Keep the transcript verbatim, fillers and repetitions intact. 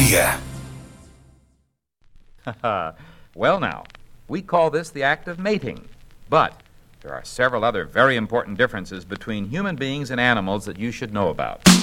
Media. Well now, we call this the act of mating, but there are several other very important differences between human beings and animals that you should know about.